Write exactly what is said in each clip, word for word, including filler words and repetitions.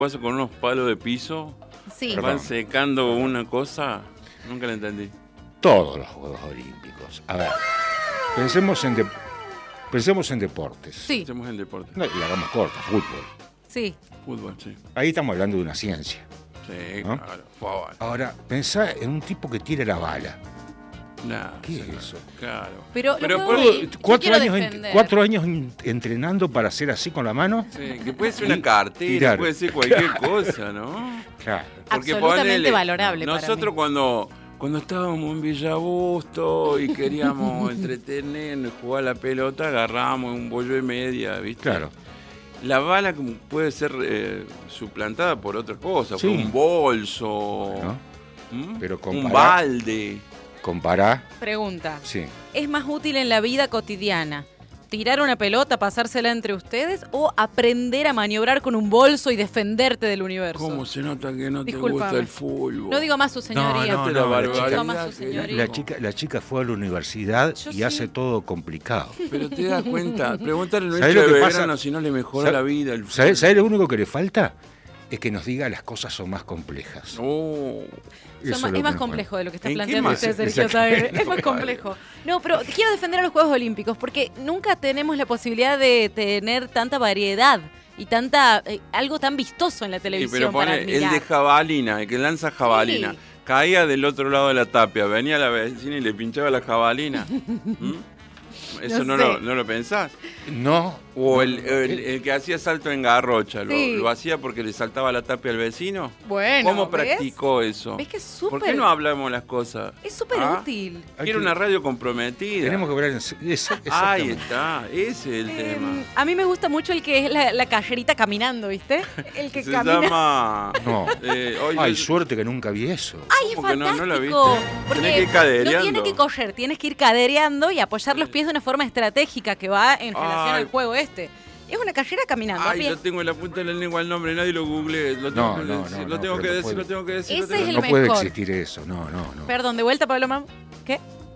pasa con unos palos de piso, Sí. van secando una cosa, nunca la entendí. Todos los Juegos Olímpicos. A ver, pensemos en, de, pensemos en deportes. Sí, Hacemos en deporte. No, y la hagamos corta, fútbol. sí. Fútbol, sí. Ahí estamos hablando de una ciencia. Sí, ¿no? claro. Fútbol. Ahora, pensá en un tipo que tira la bala. Nah, ¿Qué es sí, eso? Claro. Pero, Pero lo por- puedo- yo Cuatro quiero años, en- defender. cuatro años en- entrenando para hacer así con la mano. Sí, que puede ser Y una cartera, tirar. puede ser cualquier cosa, ¿no? Claro. Absolutamente ponele, valorable para Nosotros mí. cuando, cuando estábamos en Villa Busto y queríamos entretenernos, jugar a la pelota, agarrábamos un bollo de media, ¿viste? Claro. La bala como puede ser eh, suplantada por otra cosa, Sí. por un bolso, Bueno, ¿m? pero un compará- balde. Compará. Pregunta. Sí. ¿Es más útil en la vida cotidiana tirar una pelota, pasársela entre ustedes o aprender a maniobrar con un bolso y defenderte del universo? ¿Cómo se nota que no te Discúlpame. gusta el fútbol? No digo más su señoría. No, no, la no, la No barbaridad digo más su que- señoría. La chica, la chica fue a la universidad Yo y sí. hace todo complicado. Pero te das cuenta, pregúntale al ¿Sabés ministro lo de que pasa? Belgrano si no le mejora ¿Sabe- la vida. El ¿Sabes fútbol. lo único que le falta? Es que nos diga las cosas son más complejas. Oh. Son Eso más- lo es que más nos complejo de lo que está ¿En qué planteando más? usted, Sergio Exactamente. Tagle. Es más complejo. No, pero quiero defender a los Juegos Olímpicos porque nunca tenemos la posibilidad de tener tanta variedad y tanta eh, algo tan vistoso en la Sí, televisión pero para pone el admirar. de jabalina, el que lanza jabalina. Sí. Caía del otro lado de la tapia, venía la vecina y le pinchaba la jabalina. ¿Mm? ¿Eso No no, sé. lo, no lo pensás? No. ¿O el, el- el que hacía salto en garrocha, ¿lo, Sí. lo hacía porque le saltaba la tapia al vecino? Bueno, ¿Cómo ¿ves? practicó eso? ¿Ves que es ¿Por qué súper no hablamos las cosas? es súper ¿Ah? útil? Hay Quiero que- una radio comprometida. Tenemos que hablar en se- esa- Ahí exactamente. está, ese es el Eh, tema. a mí me gusta mucho el que es la, la callerita caminando, ¿viste? El que Se camina. llama... No. eh, hoy Ay, yo- suerte que nunca vi eso. ¡Ay, es ¿Cómo que no? fantástico! ¿No la viste? Porque Tenés que ir cadereando. no tienes que correr, tienes que ir cadereando y apoyar los pies de una forma estratégica que va en relación Ay. al juego este. Es una callera caminando a Ay, pie. lo tengo en la punta de la lengua el nombre, nadie lo googleé. Lo tengo No, que no, decir, no, lo no, tengo pero que no decir, puede. lo tengo que decir. lo Ese tengo es que el No decir. puede mejor. existir eso, no, no, no. Perdón, de vuelta, Pablo Mam. ¿Qué?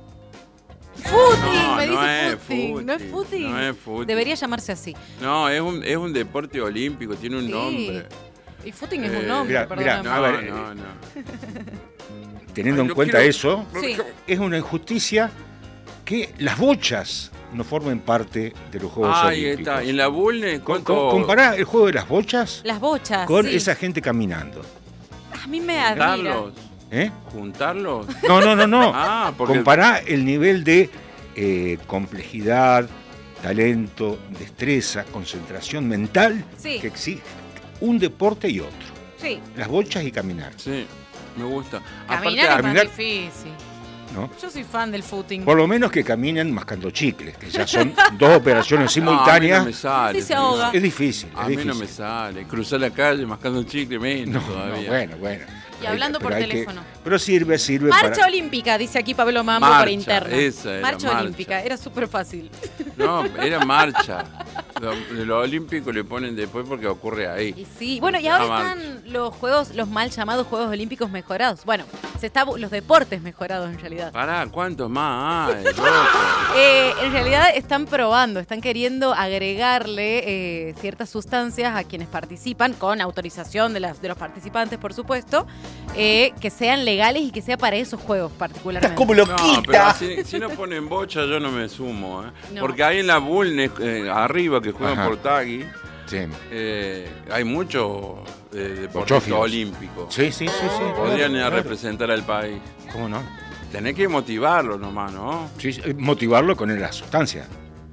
Footing, No, me no dice es footing. No es footing, footing. no es footing. Debería llamarse así. No, es un, es un deporte olímpico, tiene un Sí. nombre. Y footing es Eh, un nombre, mirá, perdóname. mirá, No, A ver, no, no. Teniendo Ay, en no cuenta quiero- eso, Sí. es una injusticia que las bochas no formen parte de los Juegos Ahí Olímpicos. está. ¿Y en la Bulne Com- cuánto? com- compará el juego de las bochas Las bochas. con sí. esa gente caminando. A mí me admira. ¿Juntarlos? ¿Eh? ¿Juntarlos? No, no, no, no. Ah, porque... Compará el nivel de eh, complejidad, talento, destreza, concentración mental Sí. que exige un deporte y otro. Sí. Las bochas y caminar, Sí, me gusta. Caminar es Aparte, más caminar- difícil. ¿no? Yo soy fan del footing. Por lo menos que caminen mascando chicles, que ya son dos operaciones no, a mí simultáneas. no me sale. Sí se ahoga. Es difícil, es A mí difícil. no me sale. Cruzar la calle mascando un chicle menos No, no, todavía. bueno, bueno. Y Hay- hablando por pero hay que- teléfono. pero sirve, sirve Marcha para... olímpica, dice aquí Pablo Mambo Marcha, por interno. esa era, marcha, marcha. olímpica, era súper fácil. No, era marcha. Lo, lo olímpico le ponen después porque ocurre ahí. Y sí, bueno, y ahora Ah, marcha. están los juegos, los mal llamados Juegos Olímpicos mejorados. Bueno, se está los deportes mejorados en realidad. Pará, ¿cuántos más hay, loco? Eh, en realidad están probando, están queriendo agregarle eh, ciertas sustancias a quienes participan, con autorización de, las, de los participantes, por supuesto, eh, que sean legales y que sea para esos juegos particularmente. No, pero si, si no ponen bocha yo no me sumo, ¿eh? No. Porque ahí en la Bulnes, eh, arriba, que juegan Ajá. por Tagui, Sí, eh, hay muchos eh, deportistas Bochófilos. olímpicos. sí, sí, sí. sí, Podrían ir a claro. representar al país. ¿Cómo no? Tenés que motivarlo nomás, ¿no? Sí, sí, motivarlo con la sustancia.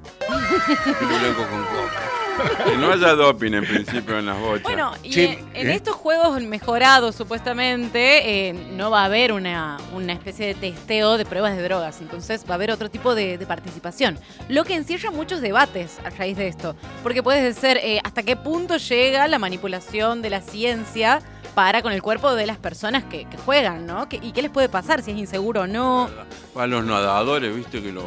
Un loco con coca. Que no haya doping en principio en las bochas. Bueno, y Sí, en, en ¿eh? estos juegos mejorados, supuestamente, eh, no va a haber una, una especie de testeo de pruebas de drogas. Entonces va a haber otro tipo de, de participación. Lo que encierra muchos debates a raíz de esto. Porque puede ser eh, hasta qué punto llega la manipulación de la ciencia para con el cuerpo de las personas que, que juegan, ¿no? ¿Qué- ¿Y qué les puede pasar? Si es inseguro o no. Para los nadadores, viste que lo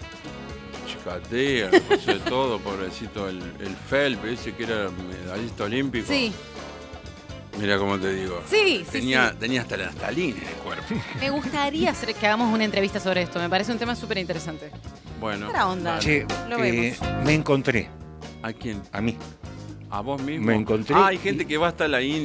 chicatean, no sé todo, pobrecito. El, el Phelps, ese que era medallista olímpico. Sí, Mira cómo te digo. sí, sí. Tenía, sí. tenía hasta la naftalina en el cuerpo. Me gustaría hacer que hagamos una entrevista sobre esto. Me parece un tema súper interesante. Bueno. Buena onda. dale. Che, Lo eh, vemos. me encontré ¿A quién? a mí. ¿A vos mismo? me encontré Ah, hay y- gente que va hasta la India.